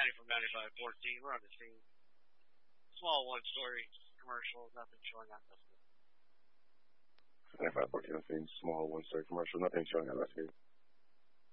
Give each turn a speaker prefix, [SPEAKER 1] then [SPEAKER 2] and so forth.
[SPEAKER 1] Johnny from 9514. We're on the scene. Small one-story commercial, nothing showing on this.
[SPEAKER 2] 9514 on scene. Small one-story commercial, nothing showing on that scene.